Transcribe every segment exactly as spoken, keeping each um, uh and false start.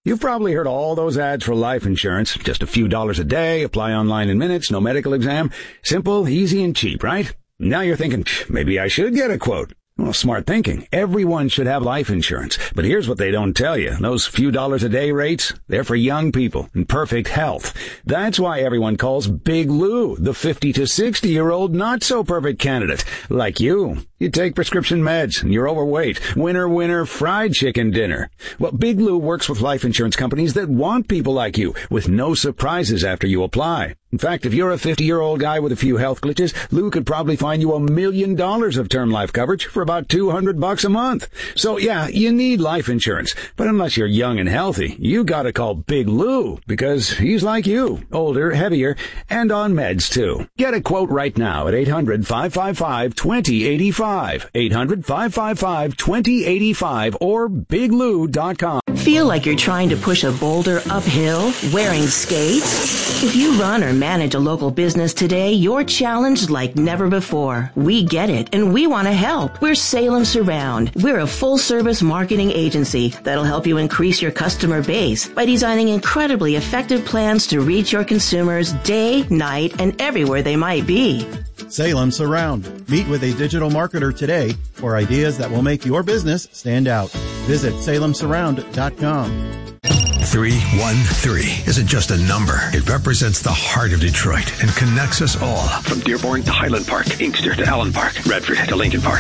You've probably heard all those ads for life insurance. Just a few dollars a day, apply online in minutes, no medical exam. Simple, easy, and cheap, right? Now you're thinking, maybe I should get a quote. Well, smart thinking. Everyone should have life insurance. But here's what they don't tell you. Those few dollars a day rates, they're for young people in perfect health. That's why everyone calls Big Lou the fifty to sixty year old not so perfect candidate. Like you. You take prescription meds and you're overweight. Winner, winner, fried chicken dinner. Well, Big Lou works with life insurance companies that want people like you with no surprises after you apply. In fact, if you're a fifty-year-old guy with a few health glitches, Lou could probably find you a million dollars of term life coverage for about two hundred bucks a month. So yeah, you need life insurance. But unless you're young and healthy, you gotta call Big Lou because he's like you, older, heavier, and on meds too. Get a quote right now at eight hundred, five five five, two zero eight five. eight hundred, five five five, two zero eight five or big lou dot com. Feel like you're trying to push a boulder uphill wearing skates? If you run or manage a local business today, you're challenged like never before. We get it, and we want to help. We're Salem Surround. We're a full-service marketing agency that'll help you increase your customer base by designing incredibly effective plans to reach your consumers day, night, and everywhere they might be. Salem Surround. Meet with a digital marketer today for ideas that will make your business stand out. Visit salem surround dot com. three one three isn't just a number. It represents the heart of Detroit and connects us all. From Dearborn to Highland Park, Inkster to Allen Park, Redford to Lincoln Park.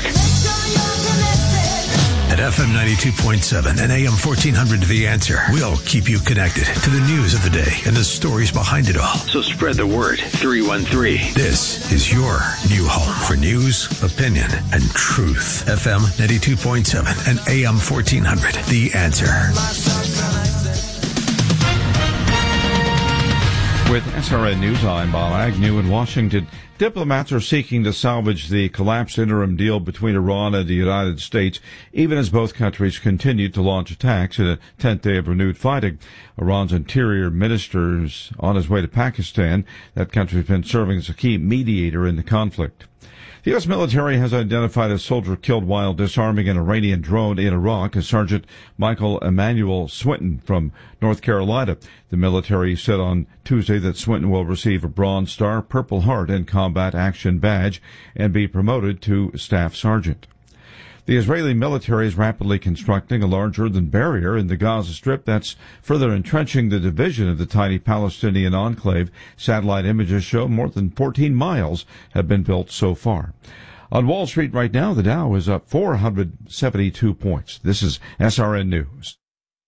At F M ninety-two point seven and A M fourteen hundred The Answer, we'll keep you connected to the news of the day and the stories behind it all. So spread the word. three one three. This is your new home for news, opinion, and truth. F M ninety-two point seven and A M fourteen hundred The Answer. With S R N News, I'm Bob Agnew in Washington. Diplomats are seeking to salvage the collapsed interim deal between Iran and the United States, even as both countries continue to launch attacks in a tenth day of renewed fighting. Iran's interior minister is on his way to Pakistan. That country has been serving as a key mediator in the conflict. The U S military has identified a soldier killed while disarming an Iranian drone in Iraq as Sergeant Michael Emmanuel Swinton from North Carolina. The military said on Tuesday that Swinton will receive a Bronze Star, Purple Heart, and Combat Action Badge and be promoted to Staff Sergeant. The Israeli military is rapidly constructing a large earthen barrier in the Gaza Strip that's further entrenching the division of the tiny Palestinian enclave. Satellite images show more than fourteen miles have been built so far. On Wall Street right now, the Dow is up four hundred seventy-two points. This is S R N News.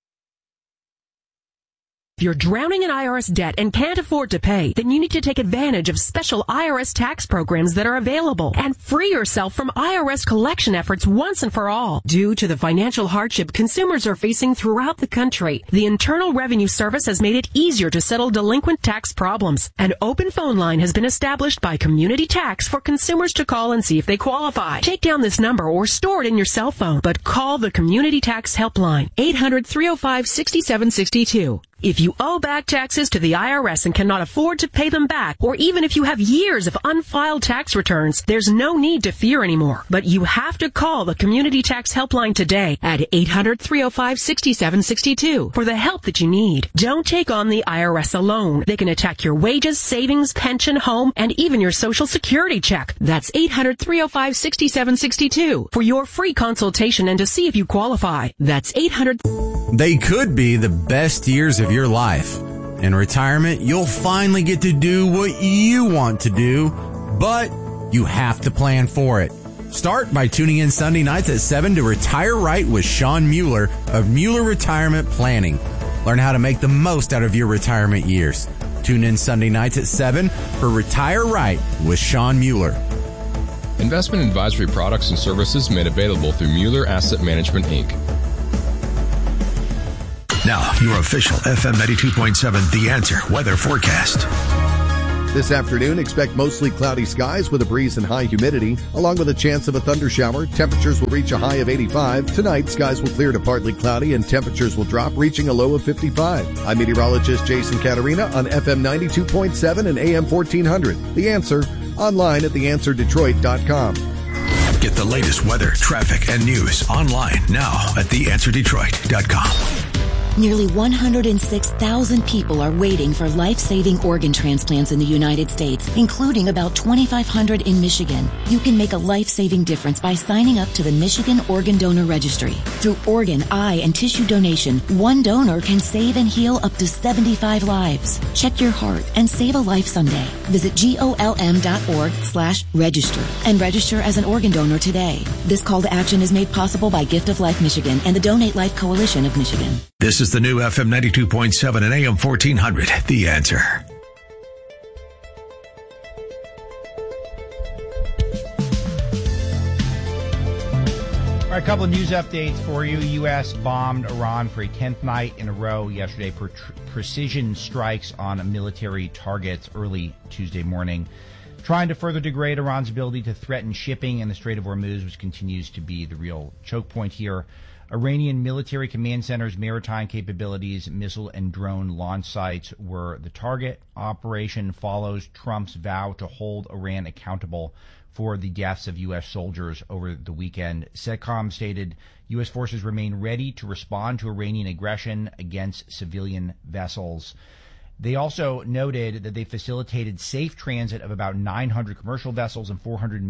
If you're drowning in I R S debt and can't afford to pay, then you need to take advantage of special I R S tax programs that are available and free yourself from I R S collection efforts once and for all. Due to the financial hardship consumers are facing throughout the country, the Internal Revenue Service has made it easier to settle delinquent tax problems. An open phone line has been established by Community Tax for consumers to call and see if they qualify. Take down this number or store it in your cell phone, but call the Community Tax Helpline, eight hundred, three oh five, six seven six two. If you owe back taxes to the I R S and cannot afford to pay them back, or even if you have years of unfiled tax returns, there's no need to fear anymore. But you have to call the Community Tax Helpline today at eight hundred, three oh five, six seven six two for the help that you need. Don't take on the I R S alone. They can attack your wages, savings, pension, home, and even your Social Security check. That's eight hundred, three oh five, six seven six two for your free consultation and to see if you qualify. That's eight hundred. They could be the best years of your life. In retirement, you'll finally get to do what you want to do, but you have to plan for it. Start by tuning in Sunday nights at seven to Retire Right with Sean Mueller of Mueller Retirement Planning. Learn how to make the most out of your retirement years. Tune in Sunday nights at seven for Retire Right with Sean Mueller. Investment advisory products and services made available through Mueller Asset Management, Incorporated. Now, your official F M ninety-two point seven The Answer weather forecast. This afternoon, expect mostly cloudy skies with a breeze and high humidity, along with a chance of a thundershower. Temperatures will reach a high of eighty-five. Tonight, skies will clear to partly cloudy and temperatures will drop, reaching a low of fifty-five. I'm meteorologist Jason Caterina on F M ninety-two point seven and A M fourteen hundred. The Answer, online at the answer detroit dot com. Get the latest weather, traffic, and news online now at the answer detroit dot com. Nearly one hundred six thousand people are waiting for life-saving organ transplants in the United States, including about twenty-five hundred in Michigan. You can make a life-saving difference by signing up to the Michigan Organ Donor Registry. Through organ, eye, and tissue donation, one donor can save and heal up to seventy-five lives. Check your heart and save a life someday. Visit golm.org slash register and register as an organ donor today. This call to action is made possible by Gift of Life Michigan and the Donate Life Coalition of Michigan. This is the new F M ninety-two point seven and A M fourteen hundred, The Answer. All right, a couple of news updates for you. U S bombed Iran for a tenth night in a row yesterday for tr- precision strikes on military targets early Tuesday morning, trying to further degrade Iran's ability to threaten shipping in the Strait of Hormuz, which continues to be the real choke point here. Iranian military command centers, maritime capabilities, missile and drone launch sites were the target. Operation follows Trump's vow to hold Iran accountable for the deaths of U S soldiers over the weekend. CENTCOM stated U S forces remain ready to respond to Iranian aggression against civilian vessels. They also noted that they facilitated safe transit of about nine hundred commercial vessels and four hundred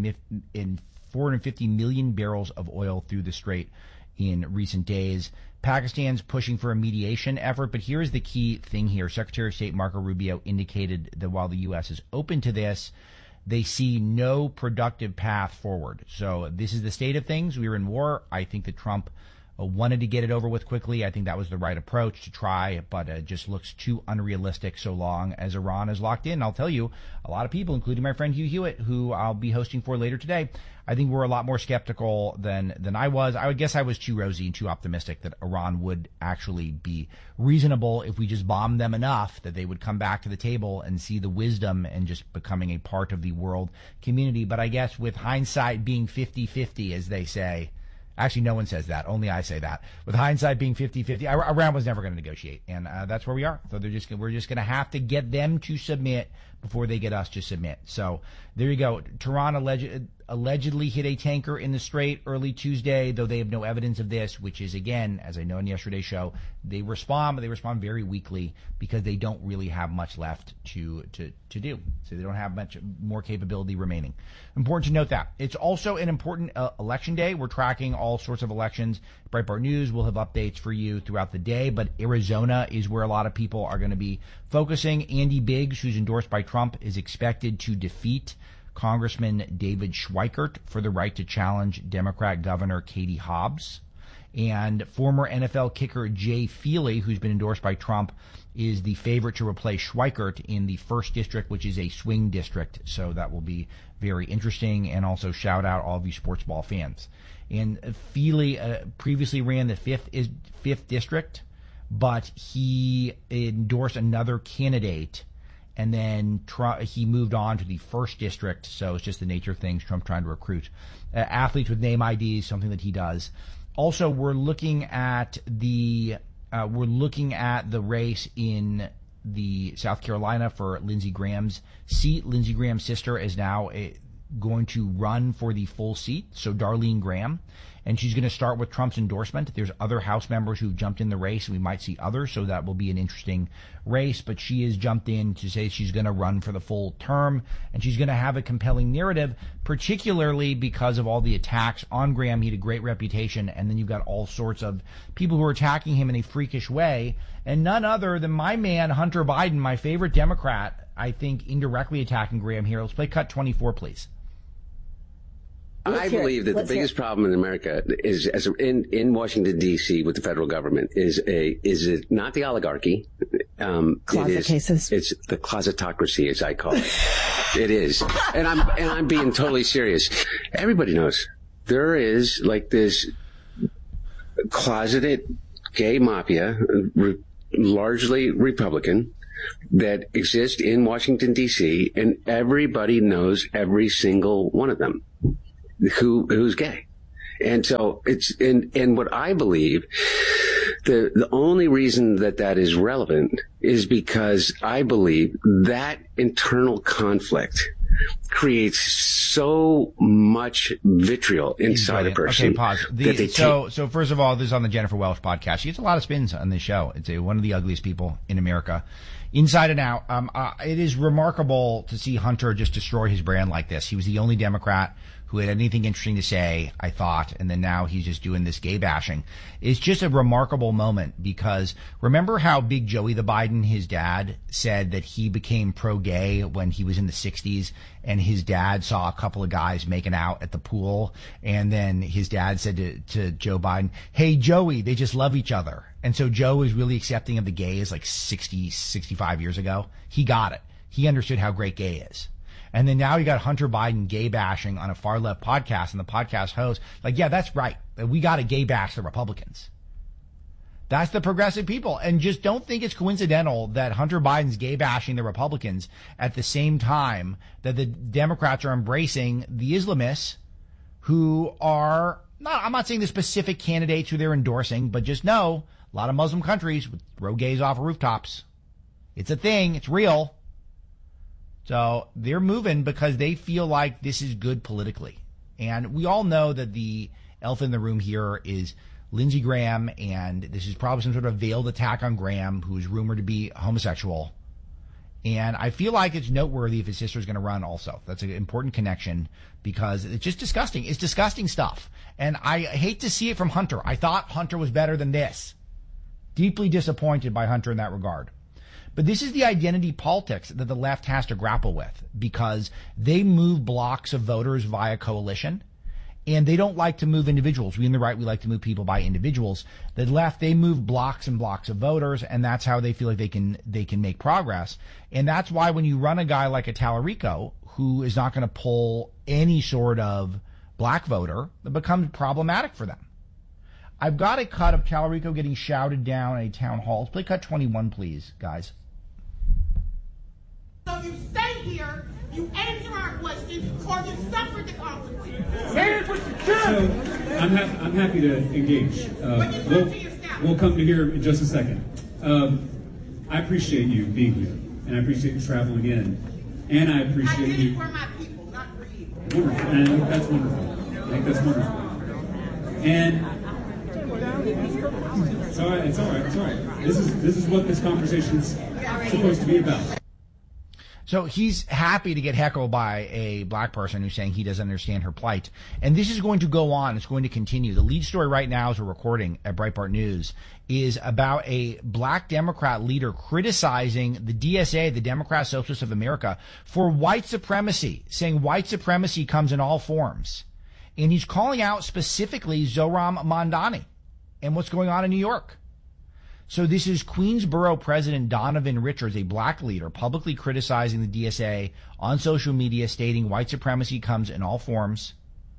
fifty million barrels of oil through the strait in recent days. Pakistan's pushing for a mediation effort, but here's the key thing here. Secretary of State Marco Rubio indicated that while the U S is open to this, they see no productive path forward. So this is the state of things. We were in war. I think that Trump uh, wanted to get it over with quickly. I think that was the right approach to try, but it just looks too unrealistic so long as Iran is locked in. I'll tell you, a lot of people, including my friend Hugh Hewitt, who I'll be hosting for later today, I think we're a lot more skeptical than than I was. I would guess I was too rosy and too optimistic that Iran would actually be reasonable if we just bombed them enough that they would come back to the table and see the wisdom and just becoming a part of the world community. But I guess with hindsight being fifty-fifty, as they say, actually no one says that, only I say that. With hindsight being fifty-fifty, Iran was never going to negotiate, and uh, that's where we are. So they're just we're just going to have to get them to submit before they get us to submit. So there you go. Tehran alleged, allegedly hit a tanker in the Strait early Tuesday, though they have no evidence of this, which is, again, as I know in yesterday's show, they respond, but they respond very weakly because they don't really have much left to, to, to do. So they don't have much more capability remaining. Important to note that. It's also an important uh, election day. We're tracking all sorts of elections. Breitbart News will have updates for you throughout the day, but Arizona is where a lot of people are going to be focusing. Andy Biggs, who's endorsed by Trump, is expected to defeat Congressman David Schweikert for the right to challenge Democrat Governor Katie Hobbs. And former N F L kicker Jay Feely, who's been endorsed by Trump, is the favorite to replace Schweikert in the first district, which is a swing district. So that will be very interesting. And also shout out all of you sports ball fans. And Feely uh, previously ran the fifth is fifth district, but he endorsed another candidate, and then Trump, he moved on to the first district. So it's just the nature of things. Trump trying to recruit uh, athletes with name I Ds, something that he does. Also, we're looking at the uh, we're looking at the race in the South Carolina for Lindsey Graham's seat. Lindsey Graham's sister is now a, going to run for the full seat, so Darlene Graham, and she's going to start with Trump's endorsement. There's other House members who've jumped in the race, and we might see others, so that will be an interesting race, but she has jumped in to say she's going to run for the full term, and she's going to have a compelling narrative, particularly because of all the attacks on Graham. He had a great reputation, and then you've got all sorts of people who are attacking him in a freakish way, and none other than my man, Hunter Biden, my favorite Democrat, I think, indirectly attacking Graham here. Let's play cut twenty-four, please. I believe that the biggest problem in America is, as in in Washington D C with the federal government, is a is it not the oligarchy? Um, Closet it is, cases. It's the closetocracy, as I call it. It is, and I'm and I'm being totally serious. Everybody knows there is like this closeted gay mafia, re, largely Republican, that exists in Washington D C, and everybody knows every single one of them. Who who's gay. And so it's and and what I believe the the only reason that that is relevant is because I believe that internal conflict creates so much vitriol inside a person. Okay, pause. The, that they so, take- so first of all, this is on the Jennifer Welch podcast. She gets a lot of spins on this show. It's a, one of the ugliest people in America, inside and out. Um, uh, it is remarkable to see Hunter just destroy his brand like this. He was the only Democrat who had anything interesting to say, I thought, and then now he's just doing this gay bashing. It's just a remarkable moment because remember how Big Joey the Biden, his dad, said that he became pro-gay when he was in the sixties and his dad saw a couple of guys making out at the pool and then his dad said to, to Joe Biden, hey Joey, they just love each other. And so Joe was really accepting of the gays like sixty, sixty-five years ago. He got it. He understood how great gay is. And then now you got Hunter Biden gay bashing on a far left podcast, and the podcast host, like, yeah, that's right. We got to gay bash the Republicans. That's the progressive people. And just don't think it's coincidental that Hunter Biden's gay bashing the Republicans at the same time that the Democrats are embracing the Islamists who are not, I'm not saying the specific candidates who they're endorsing, but just know a lot of Muslim countries would throw gays off of rooftops. It's a thing. It's real. So they're moving because they feel like this is good politically. And we all know that the elephant in the room here is Lindsey Graham, and this is probably some sort of veiled attack on Graham, who is rumored to be homosexual. And I feel like it's noteworthy if his sister's going to run also. That's an important connection because it's just disgusting. It's disgusting stuff. And I hate to see it from Hunter. I thought Hunter was better than this. Deeply disappointed by Hunter in that regard. But this is the identity politics that the left has to grapple with because they move blocks of voters via coalition and they don't like to move individuals. We in the right, we like to move people by individuals. The left, they move blocks and blocks of voters and that's how they feel like they can, they can make progress. And that's why when you run a guy like a Tallarico who is not going to pull any sort of black voter, it becomes problematic for them. I've got a cut of Tallarico getting shouted down at a town hall. Let's play cut twenty-one, please, guys. So you stay here, you answer our questions, or you suffer the consequences. Here's what you do. So I'm, ha- I'm happy to engage. Uh, we'll, we'll come to here in just a second. Um, I appreciate you being here, and I appreciate you traveling in, and I appreciate I did you. it for my people, not for you. Wonderful, and I think that's wonderful. I think that's wonderful. And it's all right. It's all right. It's all right. This is this is what this conversation's supposed to be about. So he's happy to get heckled by a black person who's saying he doesn't understand her plight. And this is going to go on. It's going to continue. The lead story right now as we're recording at Breitbart News is about a black Democrat leader criticizing the D S A, the Democrat Socialists of America, for white supremacy, saying white supremacy comes in all forms. And he's calling out specifically Zohran Mamdani and what's going on in New York. So this is Queensboro President Donovan Richards, a black leader, publicly criticizing the D S A on social media, stating white supremacy comes in all forms.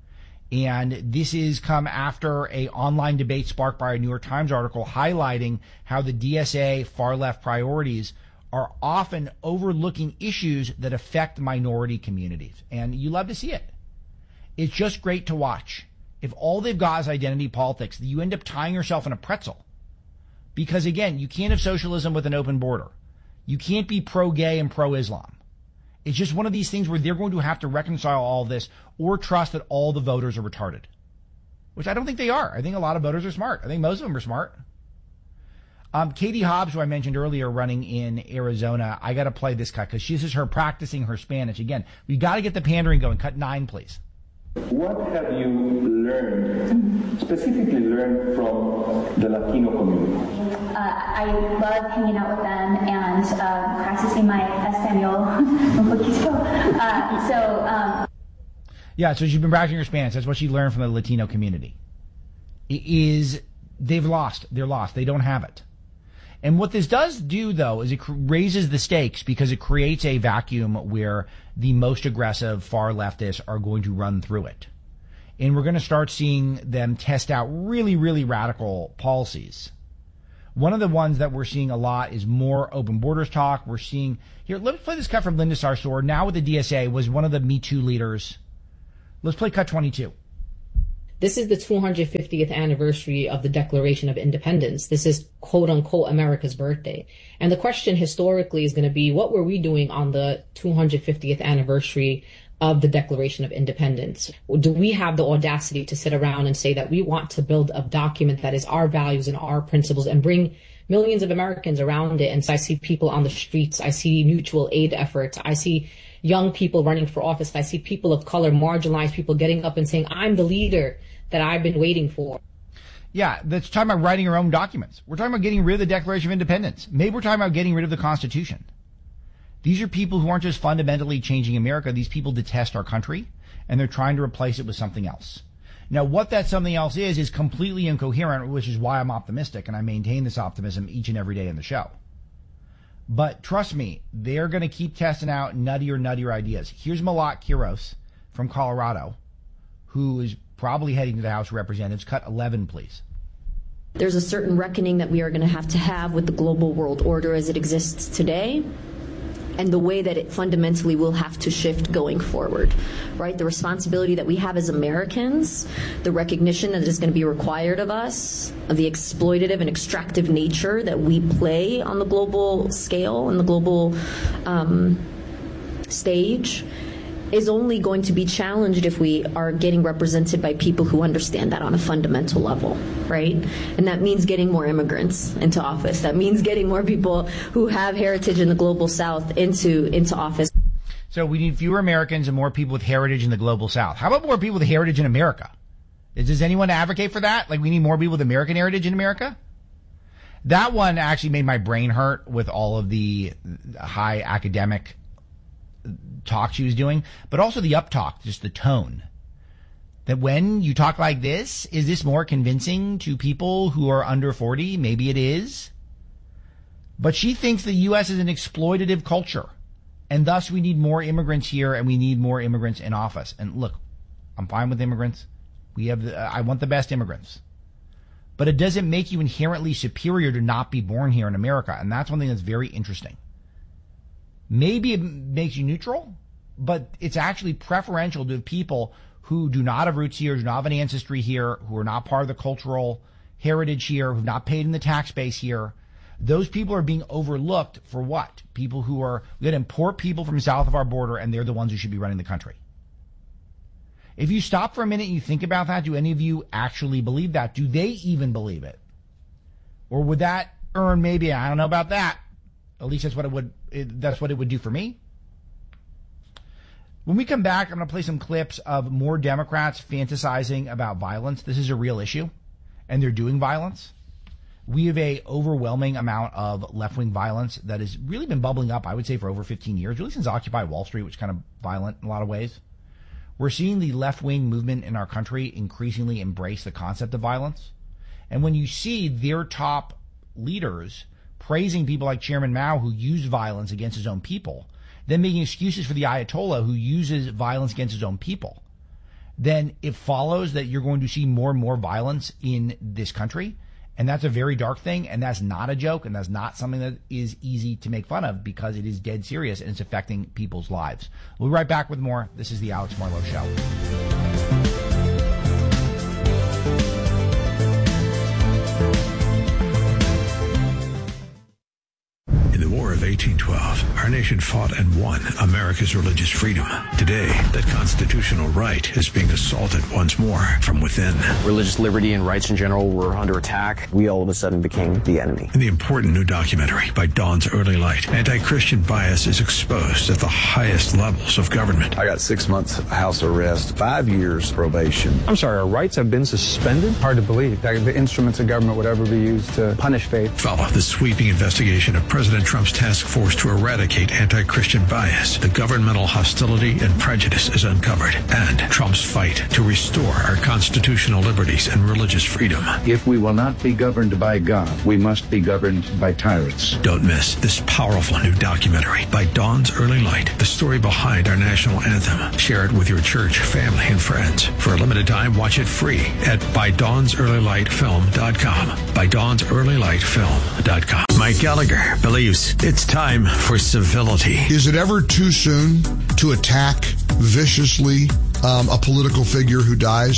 And this is come after a online debate sparked by a New York Times article highlighting how the D S A far-left priorities are often overlooking issues that affect minority communities. And you love to see it. It's just great to watch. If all they've got is identity politics, you end up tying yourself in a pretzel. Because again, you can't have socialism with an open border. You can't be pro-gay and pro-Islam. It's just one of these things where they're going to have to reconcile all this or trust that all the voters are retarded. Which I don't think they are. I think a lot of voters are smart. I think most of them are smart. Um, Katie Hobbs, who I mentioned earlier, running in Arizona, I got to play this cut because this is her practicing her Spanish. Again, we got to get the pandering going. Cut nine, please. What have you learned, specifically learned from the Latino community? Uh, I love hanging out with them and uh, practicing my Espanol un poquito. Uh, so, um, yeah, so she's been practicing her Spanish. That's what she learned from the Latino community. It is, they've lost. They're lost. They don't have it. And what this does do, though, is it raises the stakes because it creates a vacuum where the most aggressive far leftists are going to run through it. And we're going to start seeing them test out really, really radical policies. One of the ones that we're seeing a lot is more open borders talk. We're seeing, here, let's play this cut from Linda Sarsour, now with the D S A, was one of the Me Too leaders. Let's play cut twenty-two. This is the two hundred fiftieth anniversary of the Declaration of Independence. This is quote unquote America's birthday. And the question historically is going to be, what were we doing on the two hundred fiftieth anniversary of the Declaration of Independence? Do we have the audacity to sit around and say that we want to build a document that is our values and our principles and bring millions of Americans around it? And so I see people on the streets. I see mutual aid efforts. I see young people running for office. I see people of color, marginalized people getting up and saying, I'm the leader that I've been waiting for. Yeah, that's talking about writing our own documents. We're talking about getting rid of the Declaration of Independence. Maybe we're talking about getting rid of the Constitution. These are people who aren't just fundamentally changing America. These people detest our country, and they're trying to replace it with something else. Now, what that something else is, is completely incoherent, which is why I'm optimistic, and I maintain this optimism each and every day in the show. But trust me, they're going to keep testing out nuttier, nuttier ideas. Here's Malak Quiros from Colorado, who is probably heading to the House of Representatives. Cut eleven, please. There's a certain reckoning that we are going to have to have with the global world order as it exists today, and the way that it fundamentally will have to shift going forward, right? The responsibility that we have as Americans, the recognition that is going to be required of us, of the exploitative and extractive nature that we play on the global scale and the global um, stage, is only going to be challenged if we are getting represented by people who understand that on a fundamental level, right? And that means getting more immigrants into office. That means getting more people who have heritage in the global South into into office. So we need fewer Americans and more people with heritage in the global South. How about more people with heritage in America? Does anyone advocate for that? Like, we need more people with American heritage in America? That one actually made my brain hurt with all of the high academic talk she was doing, but also the uptalk, just the tone. That when you talk like this, is this more convincing to people who are under forty? Maybe it is. But she thinks the U S is an exploitative culture, and thus we need more immigrants here, and we need more immigrants in office. And look, I'm fine with immigrants. We have, the, I want the best immigrants. But it doesn't make you inherently superior to not be born here in America, and that's one thing that's very interesting. Maybe it makes you neutral, but it's actually preferential to people who do not have roots here, do not have an ancestry here, who are not part of the cultural heritage here, who have not paid in the tax base here. Those people are being overlooked for what? People who are, we got to import people from south of our border, and they're the ones who should be running the country. If you stop for a minute and you think about that, do any of you actually believe that? Do they even believe it? Or would that earn maybe, I don't know about that. At least that's what it would, it, that's what it would do for me. When we come back, I'm going to play some clips of more Democrats fantasizing about violence. This is a real issue, and they're doing violence. We have a overwhelming amount of left-wing violence that has really been bubbling up, I would say, for over fifteen years, really since Occupy Wall Street, which is kind of violent in a lot of ways. We're seeing the left-wing movement in our country increasingly embrace the concept of violence. And when you see their top leaders praising people like Chairman Mao, who used violence against his own people, then making excuses for the Ayatollah, who uses violence against his own people, then it follows that you're going to see more and more violence in this country. And that's a very dark thing, and that's not a joke, and that's not something that is easy to make fun of, because it is dead serious and it's affecting people's lives. We'll be right back with more. This is the Alex Marlow Show. In the War of eighteen twelve, our nation fought and won America's religious freedom. Today, that constitutional right is being assaulted once more from within. Religious liberty and rights in general were under attack. We all of a sudden became the enemy. In the important new documentary by Dawn's Early Light, anti-Christian bias is exposed at the highest levels of government. I got six months house arrest, five years probation. I'm sorry, our rights have been suspended? Hard to believe that the instruments of government would ever be used to punish faith. Follow the sweeping investigation of President Trump's task force to eradicate anti-Christian bias. The governmental hostility and prejudice is uncovered, and Trump's fight to restore our constitutional liberties and religious freedom. If we will not be governed by God, we must be governed by tyrants. Don't miss this powerful new documentary by Dawn's Early Light, the story behind our national anthem. Share it with your church, family, and friends. For a limited time, watch it free at by dawns early light film dot com. by dawns early light film dot com. Mike Gallagher believes it's time for civility. Is it ever too soon to attack viciously um, a political figure who dies?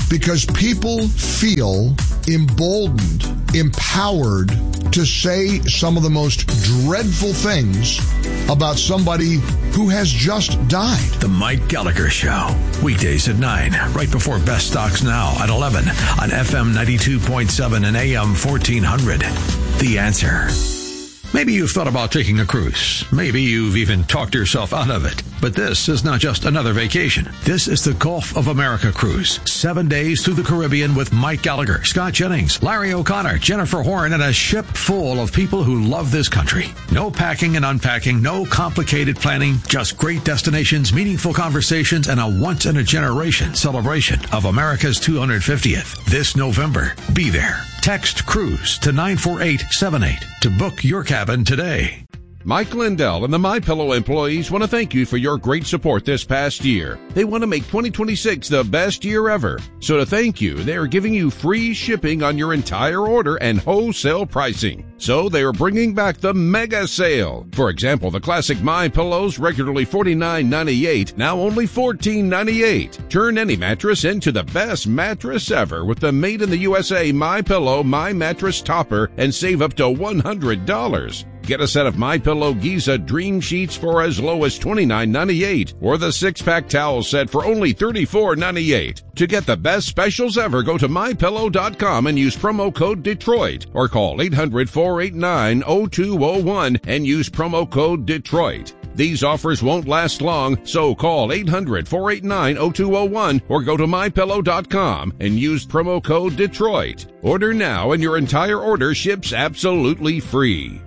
because people feel emboldened, empowered to say some of the most dreadful things about somebody who has just died. The Mike Gallagher Show. Weekdays at nine, right before Best Stocks Now at eleven on F M ninety-two point seven and A M fourteen hundred. The Answer. Maybe you've thought about taking a cruise. Maybe you've even talked yourself out of it. But this is not just another vacation. This is the Gulf of America cruise. Seven days through the Caribbean with Mike Gallagher, Scott Jennings, Larry O'Connor, Jennifer Horn, and a ship full of people who love this country. No packing and unpacking, no complicated planning, just great destinations, meaningful conversations, and a once-in-a-generation celebration of America's two hundred fiftieth. This November, be there. Text CRUISE to nine four eight seven eight to book your cabin today. Mike Lindell and the MyPillow employees want to thank you for your great support this past year. They want to make twenty twenty-six the best year ever. So to thank you, they are giving you free shipping on your entire order and wholesale pricing. So they are bringing back the mega sale. For example, the classic MyPillows, regularly forty-nine ninety-eight, now only fourteen ninety-eight. Turn any mattress into the best mattress ever with the made in the U S A MyPillow My Mattress Topper and save up to one hundred dollars. Get a set of MyPillow Giza Dream Sheets for as low as twenty-nine ninety-eight, or the six-pack towel set for only thirty-four ninety-eight. To get the best specials ever, go to my pillow dot com and use promo code Detroit, or call eight hundred, four eight nine, zero two zero one and use promo code Detroit. These offers won't last long, so call eight hundred, four eight nine, zero two zero one or go to my pillow dot com and use promo code Detroit. Order now and your entire order ships absolutely free.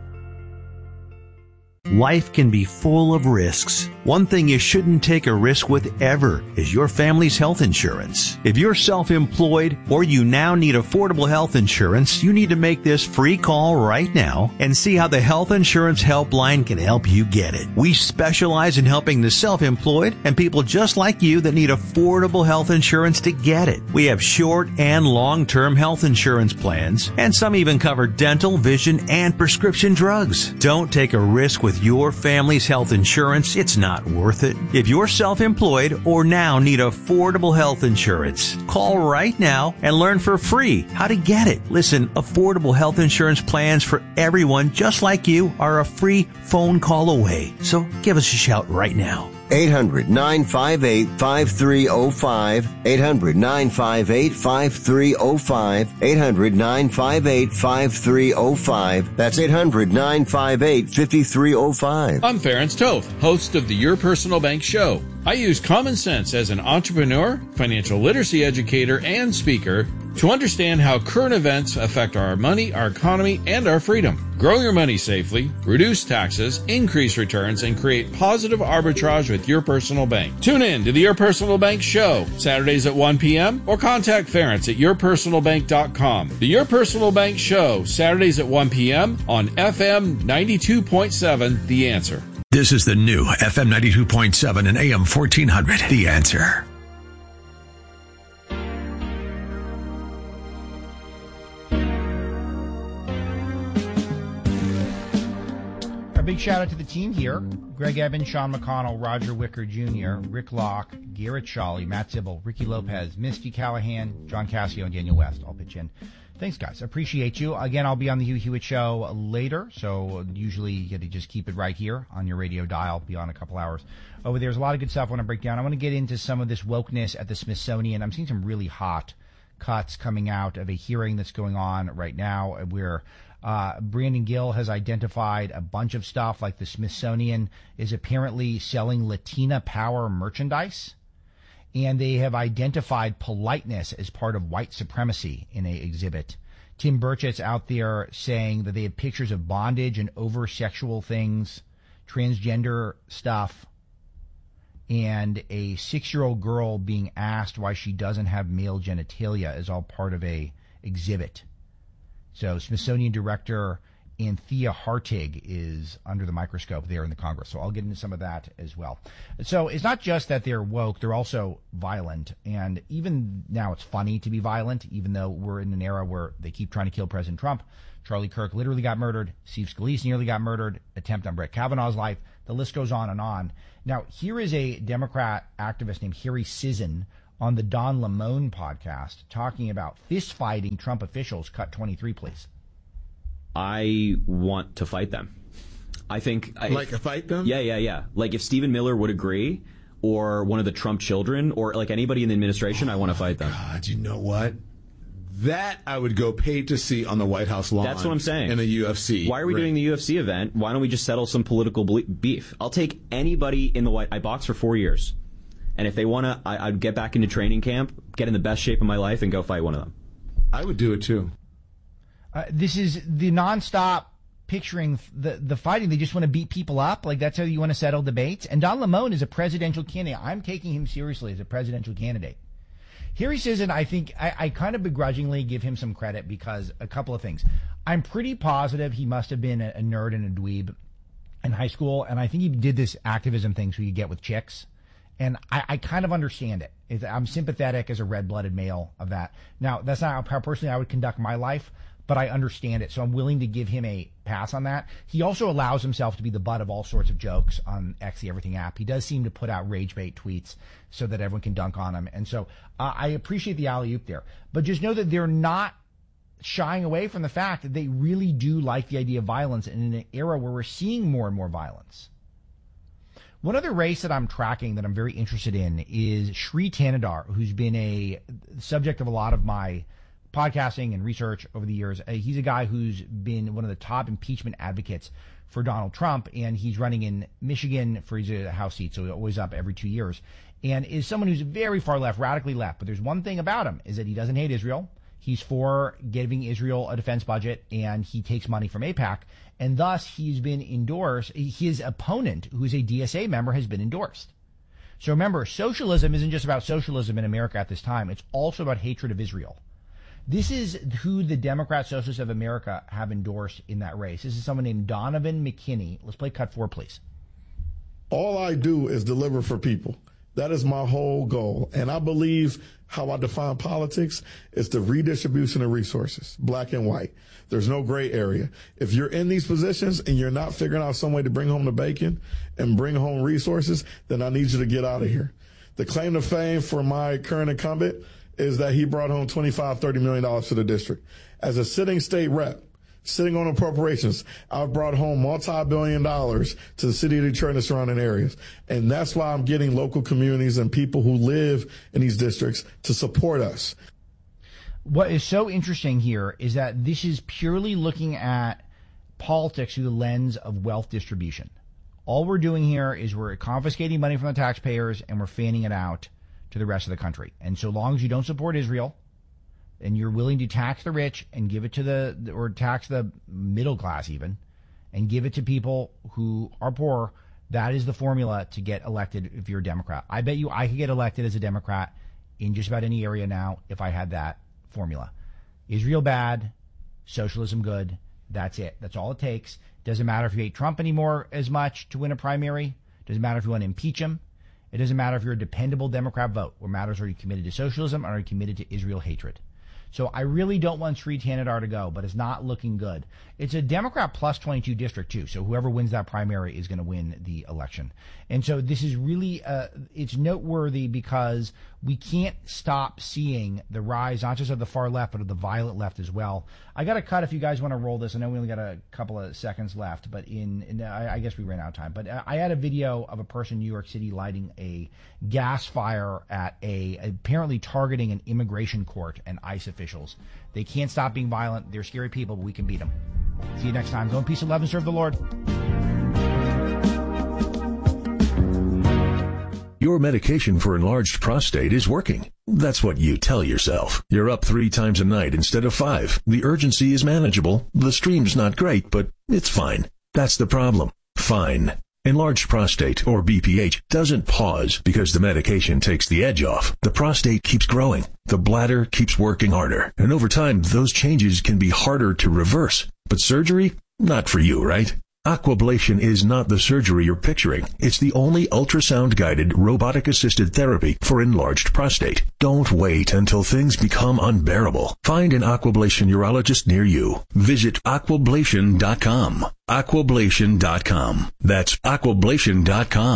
Life can be full of risks. One thing you shouldn't take a risk with ever is your family's health insurance. If you're self-employed or you now need affordable health insurance, you need to make this free call right now and see how the Health Insurance Helpline can help you get it. We specialize in helping the self-employed and people just like you that need affordable health insurance to get it. We have short and long-term health insurance plans, and some even cover dental, vision, and prescription drugs. Don't take a risk with your family's health insurance. It's not worth it. If you're self-employed or now need affordable health insurance, call right now and learn for free how to get it. Listen, affordable health insurance plans for everyone just like you are a free phone call away. So give us a shout right now. eight hundred, nine five eight, five three zero five. eight hundred, nine five eight, five three zero five. eight hundred, nine five eight, five three zero five. That's eight hundred, nine five eight, five three zero five. I'm Ferenc Toth, host of the Your Personal Bank Show. I use common sense as an entrepreneur, financial literacy educator, and speaker to understand how current events affect our money, our economy, and our freedom. Grow your money safely, reduce taxes, increase returns, and create positive arbitrage with Your Personal Bank. Tune in to the Your Personal Bank Show, Saturdays at one p.m. or contact Ferenc at your personal bank dot com. The Your Personal Bank Show, Saturdays at one p.m. on F M ninety-two point seven, The Answer. This is the new F M ninety-two point seven and A M fourteen hundred, The Answer. A big shout out to the team here. Greg Evans, Sean McConnell, Roger Wicker Junior, Rick Locke, Garrett Shawley, Matt Zibble, Ricky Lopez, Misty Callahan, John Cassio, and Daniel West all pitch in. Thanks, guys. Appreciate you. Again, I'll be on the Hugh Hewitt Show later, so usually you got to just keep it right here on your radio dial. Be on a couple hours. Over there's a lot of good stuff I want to break down. I want to get into some of this wokeness at the Smithsonian. I'm seeing some really hot cuts coming out of a hearing that's going on right now where uh, Brandon Gill has identified a bunch of stuff, like the Smithsonian is apparently selling Latina Power merchandise. And they have identified politeness as part of white supremacy in an exhibit. Tim Burchett's out there saying that they have pictures of bondage and over-sexual things, transgender stuff, and a six-year-old girl being asked why she doesn't have male genitalia is all part of a exhibit. So Smithsonian Director Anthea Hartig is under the microscope there in the Congress. So I'll get into some of that as well. So it's not just that they're woke, they're also violent. And even now it's funny to be violent, even though we're in an era where they keep trying to kill President Trump. Charlie Kirk literally got murdered. Steve Scalise nearly got murdered. Attempt on Brett Kavanaugh's life. The list goes on and on. Now, here is a Democrat activist named Harry Sisson on the Don Lemon podcast talking about fist-fighting Trump officials. Cut twenty-three, please. I want to fight them. I think... Like if, a fight them? Yeah, yeah, yeah. Like if Stephen Miller would agree, or one of the Trump children, or like anybody in the administration, oh, I want to fight them. God, you know what? That I would go paid to see on the White House lawn. That's what I'm saying. In the U F C. Why are we ring. doing the U F C event? Why don't we just settle some political beef? I'll take anybody in the White... I boxed for four years. And if they want to, I'd get back into training camp, get in the best shape of my life, and go fight one of them. I would do it, too. Uh, this is the nonstop picturing the the fighting. They just want to beat people up. Like, that's how you want to settle debates. And Don Lemon is a presidential candidate. I'm taking him seriously as a presidential candidate. Here he says, and I think I, I kind of begrudgingly give him some credit because a couple of things. I'm pretty positive he must have been a, a nerd and a dweeb in high school, and I think he did this activism thing so he could get with chicks. And I, I kind of understand it. It's, I'm sympathetic as a red-blooded male of that. Now, that's not how personally I would conduct my life, but I understand it, so I'm willing to give him a pass on that. He also allows himself to be the butt of all sorts of jokes on X, the Everything app. He does seem to put out rage bait tweets so that everyone can dunk on him. And so uh, I appreciate the alley-oop there. But just know that they're not shying away from the fact that they really do like the idea of violence in an era where we're seeing more and more violence. One other race that I'm tracking that I'm very interested in is Sri Thanedar, who's been a subject of a lot of my podcasting and research over the years. Uh, he's a guy who's been one of the top impeachment advocates for Donald Trump, and he's running in Michigan for his uh, House seat, so he's always up every two years, and is someone who's very far left, radically left. But there's one thing about him, is that he doesn't hate Israel. He's for giving Israel a defense budget, and he takes money from AIPAC, and thus he's been endorsed. His opponent, who's a D S A member, has been endorsed. So remember, socialism isn't just about socialism in America at this time. It's also about hatred of Israel. This is who the Democrat Socialists of America have endorsed in that race. This is someone named Donovan McKinney. Let's play cut four, please. All I do is deliver for people. That is my whole goal. And I believe how I define politics is the redistribution of resources, black and white. There's no gray area. If you're in these positions and you're not figuring out some way to bring home the bacon and bring home resources, then I need you to get out of here. The claim to fame for my current incumbent is that he brought home twenty-five, thirty million dollars to the district. As a sitting state rep, sitting on appropriations, I've brought home multi-billion dollars to the city of Detroit and the surrounding areas. And that's why I'm getting local communities and people who live in these districts to support us. What is so interesting here is that this is purely looking at politics through the lens of wealth distribution. All we're doing here is we're confiscating money from the taxpayers and we're fanning it out to the rest of the country. And so long as you don't support Israel and you're willing to tax the rich and give it to the, or tax the middle class even, and give it to people who are poor, that is the formula to get elected if you're a Democrat. I bet you I could get elected as a Democrat in just about any area now if I had that formula. Israel bad, socialism good. That's it. That's all it takes. Doesn't matter if you hate Trump anymore as much to win a primary. Doesn't matter if you want to impeach him. It doesn't matter if you're a dependable Democrat vote. What matters, are you committed to socialism or are you committed to Israel hatred? So I really don't want Sri Thanedar to go, but it's not looking good. It's a Democrat plus twenty-two district, too. So whoever wins that primary is going to win the election. And so this is really, uh, it's noteworthy because we can't stop seeing the rise, not just of the far left, but of the violent left as well. I got to cut if you guys want to roll this. I know we only got a couple of seconds left, but in, in I, I guess we ran out of time. But I had a video of a person in New York City lighting a gas fire at a, apparently targeting an immigration court and ICE officials. They can't stop being violent. They're scary people, but we can beat them. See you next time. Go in peace and love and serve the Lord. Your medication for enlarged prostate is working. That's what you tell yourself. You're up three times a night instead of five. The urgency is manageable. The stream's not great, but it's fine. That's the problem. Fine. Enlarged prostate, or B P H, doesn't pause because the medication takes the edge off. The prostate keeps growing. The bladder keeps working harder. And over time, those changes can be harder to reverse. But surgery? Not for you, right? Aquablation is not the surgery you're picturing. It's the only ultrasound-guided, robotic-assisted therapy for enlarged prostate. Don't wait until things become unbearable. Find an Aquablation urologist near you. Visit aquablation dot com. aquablation dot com. That's aquablation dot com.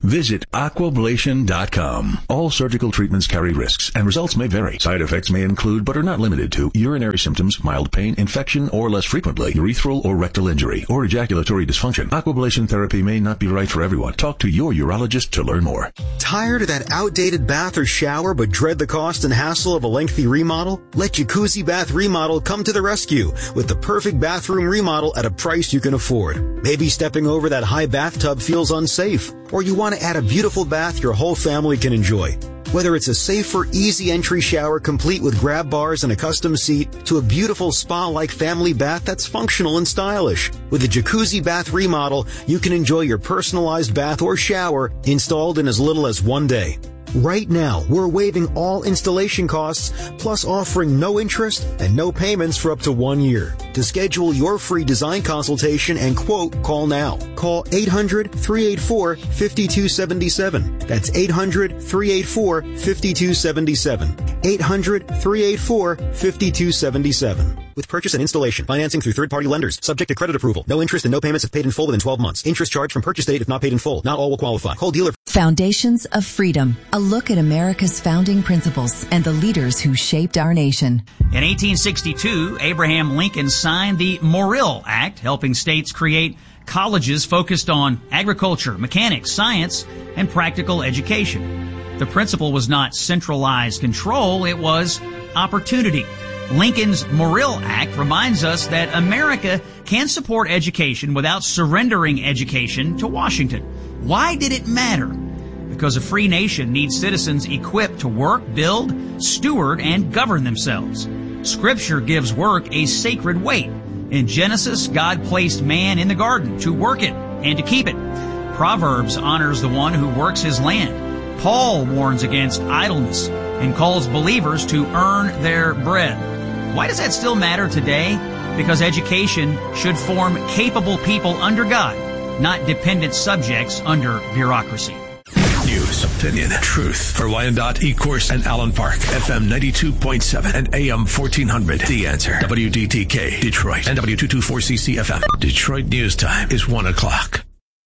Visit aquablation dot com. All surgical treatments carry risks, and results may vary. Side effects may include, but are not limited to, urinary symptoms, mild pain, infection, or less frequently, urethral or rectal injury, or ejaculatory dysfunction. Aquablation therapy may not be right for everyone. Talk to your urologist to learn more. Tired of that outdated bath or shower, but dread the cost and hassle of a lengthy remodel? Let Jacuzzi Bath Remodel come to the rescue with the perfect bathroom remodel at a price you can afford. Maybe stepping over that high bathtub feels unsafe, or you want to add a beautiful bath your whole family can enjoy. Whether it's a safer, easy entry shower complete with grab bars and a custom seat, to a beautiful spa-like family bath that's functional and stylish. With a Jacuzzi Bath Remodel, you can enjoy your personalized bath or shower installed in as little as one day. Right now, we're waiving all installation costs, plus offering no interest and no payments for up to one year. To schedule your free design consultation and quote, call now. Call eight hundred, three eight four, five two seven seven. That's eight hundred, three eight four, five two seven seven. eight hundred, three eight four, five two seven seven. With purchase and installation, financing through third-party lenders, subject to credit approval. No interest and no payments if paid in full within twelve months. Interest charged from purchase date if not paid in full. Not all will qualify. Call dealer. Foundations of Freedom. A look at America's founding principles and the leaders who shaped our nation. In eighteen sixty-two, Abraham Lincoln signed the Morrill Act, helping states create colleges focused on agriculture, mechanics, science, and practical education. The principle was not centralized control, it was opportunity. Lincoln's Morrill Act reminds us that America can support education without surrendering education to Washington. Why did it matter? Because a free nation needs citizens equipped to work, build, steward, and govern themselves. Scripture gives work a sacred weight. In Genesis, God placed man in the garden to work it and to keep it. Proverbs honors the one who works his land. Paul warns against idleness and calls believers to earn their bread. Why does that still matter today? Because education should form capable people under God, not dependent subjects under bureaucracy. News, opinion, truth. For Wyandotte, Ecorse, and Allen Park. F M ninety-two point seven and A M fourteen hundred. The Answer. W D T K, Detroit. And W two twenty-four C C F M. Detroit News Time is one o'clock.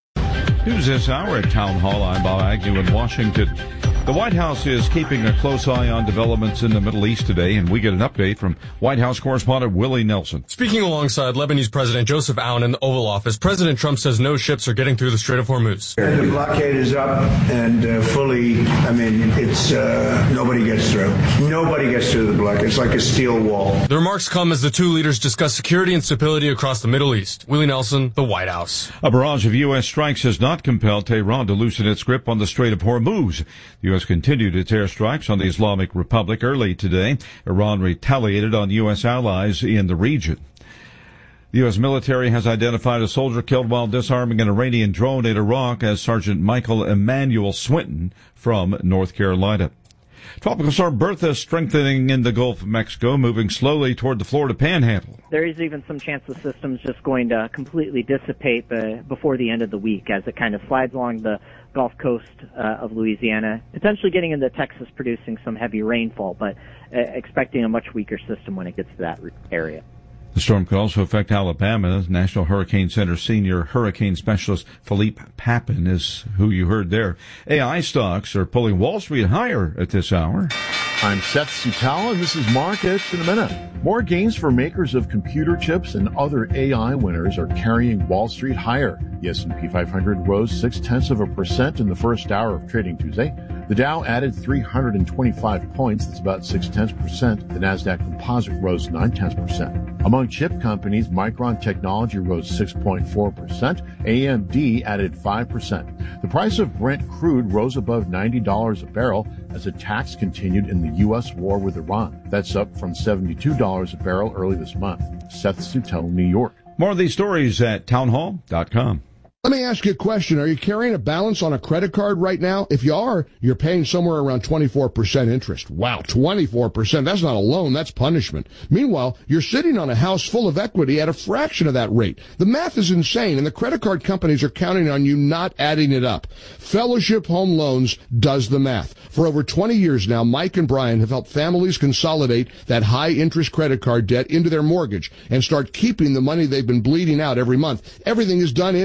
News this hour at Town Hall. I'm Bob Agnew in Washington. The White House is keeping a close eye on developments in the Middle East today, and we get an update from White House correspondent Willie Nelson. Speaking alongside Lebanese President Joseph Aoun in the Oval Office, President Trump says no ships are getting through the Strait of Hormuz. The blockade is up and uh, fully, I mean, it's, uh, nobody gets through. Nobody gets through the blockade. It's like a steel wall. The remarks come as the two leaders discuss security and stability across the Middle East. Willie Nelson, the White House. A barrage of U S strikes has not compelled Tehran to loosen its grip on the Strait of Hormuz. The U S continued its airstrikes on the Islamic Republic early today. Iran retaliated on U S allies in the region. The U S military has identified a soldier killed while disarming an Iranian drone in Iraq as Sergeant Michael Emmanuel Swinton from North Carolina. Tropical storm Bertha strengthening in the Gulf of Mexico, moving slowly toward the Florida Panhandle. There is even some chance the system's just going to completely dissipate the, before the end of the week as it kind of slides along the Gulf Coast uh, of Louisiana, potentially getting into Texas, producing some heavy rainfall, but uh, expecting a much weaker system when it gets to that area. The storm could also affect Alabama. National Hurricane Center senior hurricane specialist Philippe Papin is who you heard there. A I stocks are pulling Wall Street higher at this hour. I'm Seth Sutala, and this is Markets in a Minute. More gains for makers of computer chips and other A I winners are carrying Wall Street higher. The S and P five hundred rose six-tenths of a percent in the first hour of trading Tuesday. The Dow added three hundred twenty-five points, that's about six-tenths percent. The Nasdaq Composite rose nine-tenths percent. Among chip companies, Micron Technology rose six point four percent. A M D added five percent. The price of Brent crude rose above ninety dollars a barrel as attacks continued in the U S war with Iran. That's up from seventy-two dollars a barrel early this month. Seth Sutell, New York. More of these stories at townhall dot com. Let me ask you a question. Are you carrying a balance on a credit card right now? If you are, you're paying somewhere around twenty-four percent interest. Wow, twenty-four percent. That's not a loan, that's punishment. Meanwhile, you're sitting on a house full of equity at a fraction of that rate. The math is insane, and the credit card companies are counting on you not adding it up. Fellowship Home Loans does the math. For over twenty years now, Mike and Brian have helped families consolidate that high-interest credit card debt into their mortgage and start keeping the money they've been bleeding out every month. Everything is done in-house.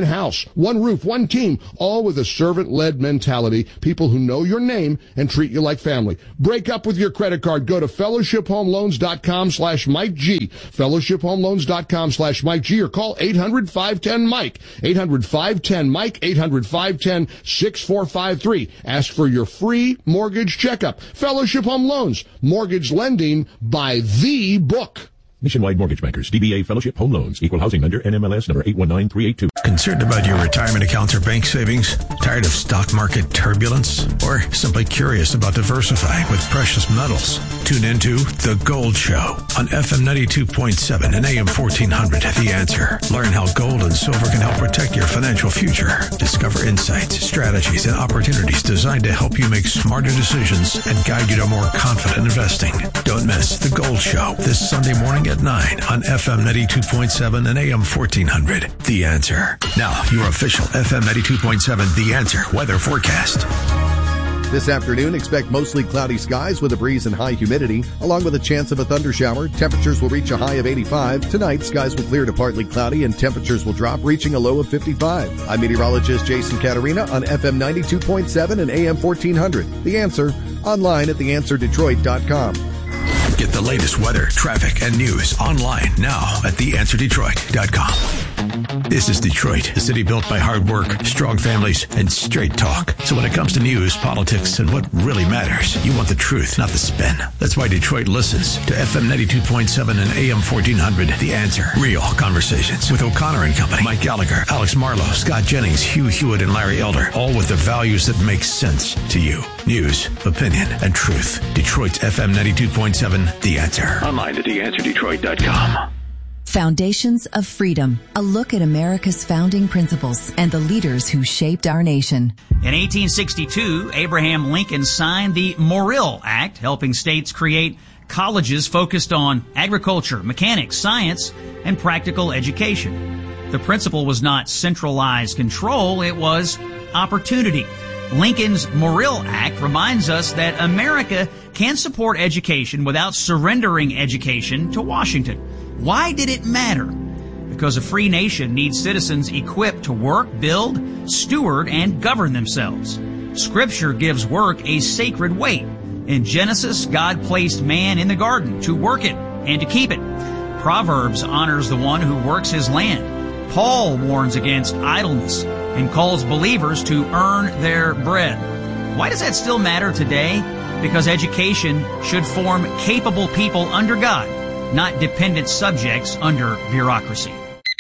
one roof, one team, all with a servant-led mentality, people who know your name and treat you like family. Break up with your credit card. Go to fellowship home loans dot com slash Mike G, fellowship home loans dot com slash Mike G, or call eight hundred, five one zero, Mike, eight hundred, five one zero, Mike, eight hundred, five one zero, six four five three. Ask for your free mortgage checkup. Fellowship Home Loans, mortgage lending by the book. Nationwide Mortgage Bankers, D B A Fellowship Home Loans, Equal Housing Lender, N M L S number eight one nine three eight two. Concerned about your retirement accounts or bank savings? Tired of stock market turbulence? Or simply curious about diversifying with precious metals? Tune into The Gold Show on F M ninety-two point seven and A M fourteen hundred. The Answer. Learn how gold and silver can help protect your financial future. Discover insights, strategies, and opportunities designed to help you make smarter decisions and guide you to more confident investing. Don't miss The Gold Show this Sunday morning at nine on F M ninety-two point seven and A M fourteen hundred. The Answer. Now, your official F M ninety-two point seven The Answer weather forecast. This afternoon, expect mostly cloudy skies with a breeze and high humidity, along with a chance of a thundershower. Temperatures will reach a high of eighty-five. Tonight, skies will clear to partly cloudy and temperatures will drop, reaching a low of fifty-five. I'm meteorologist Jason Caterina on F M ninety-two point seven and A M fourteen hundred. The Answer, online at the answer detroit dot com. Get the latest weather, traffic, and news online now at the answer detroit dot com. This is Detroit, the city built by hard work, strong families, and straight talk. So when it comes to news, politics, and what really matters, you want the truth, not the spin. That's why Detroit listens to F M ninety-two point seven and A M fourteen hundred. The Answer. Real conversations with O'Connor and Company, Mike Gallagher, Alex Marlowe, Scott Jennings, Hugh Hewitt, and Larry Elder. All with the values that make sense to you. News, opinion, and truth. Detroit's F M ninety-two point seven. The Answer. Online at the answer detroit dot com. Foundations of Freedom, a look at America's founding principles and the leaders who shaped our nation. In eighteen sixty-two, Abraham Lincoln signed the Morrill Act, helping states create colleges focused on agriculture, mechanics, science, and practical education. The principle was not centralized control, it was opportunity. Lincoln's Morrill Act reminds us that America can support education without surrendering education to Washington. Why did it matter? Because a free nation needs citizens equipped to work, build, steward, and govern themselves. Scripture gives work a sacred weight. In Genesis, God placed man in the garden to work it and to keep it. Proverbs honors the one who works his land. Paul warns against idleness and calls believers to earn their bread. Why does that still matter today? Because education should form capable people under God, not dependent subjects under bureaucracy.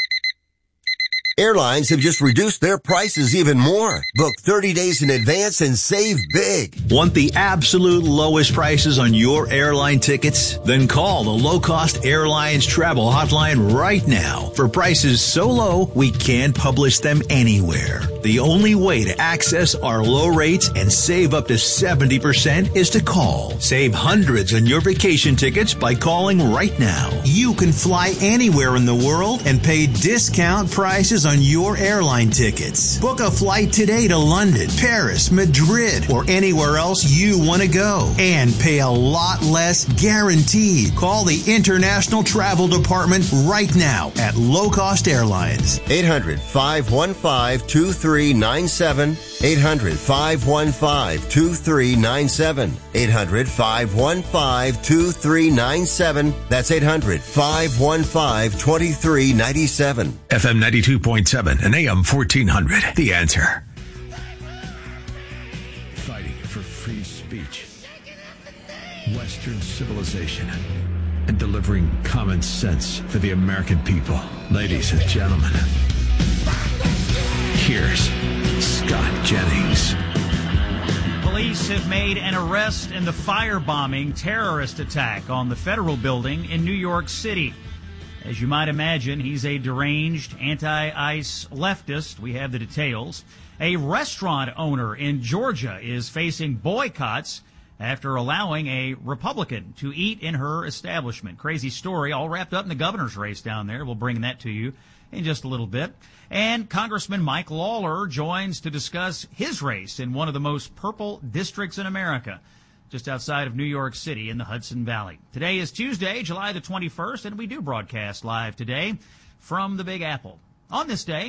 Airlines have just reduced their prices even more. Book thirty days in advance and save big. Want the absolute lowest prices on your airline tickets? Then call the Low Cost Airlines Travel Hotline right now for prices so low we can't publish them anywhere. The only way to access our low rates and save up to seventy percent is to call. Save hundreds on your vacation tickets by calling right now. You can fly anywhere in the world and pay discount prices on your airline tickets. Book a flight today to London, Paris, Madrid, or anywhere else you want to go and pay a lot less guaranteed. Call the International Travel Department right now at Low Cost Airlines. eight hundred, five one five, two three nine seven. eight hundred, five one five, two three nine seven. eight hundred, five one five, two three nine seven. That's eight hundred, five one five, two three nine seven. F M ninety-two point seven and A M fourteen hundred. The Answer. Fighting for free speech, Western civilization, and delivering common sense for the American people. Ladies and gentlemen, here's Scott Jennings. Police have made an arrest in the firebombing terrorist attack on the federal building in New York City. As you might imagine, he's a deranged anti-ICE leftist. We have the details. A restaurant owner in Georgia is facing boycotts after allowing a Republican to eat in her establishment. Crazy story, all wrapped up in the governor's race down there. We'll bring that to you in just a little bit. And Congressman Mike Lawler joins to discuss his race in one of the most purple districts in America, just outside of New York City in the Hudson Valley. Today is Tuesday, July the twenty-first, and we do broadcast live today from the Big Apple. On this day,